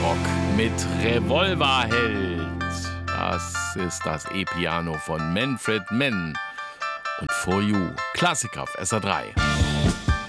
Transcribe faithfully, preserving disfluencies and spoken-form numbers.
Rock mit Revolverheld. Das ist das E-Piano von Manfred Mann und For You. Klassiker auf S R drei.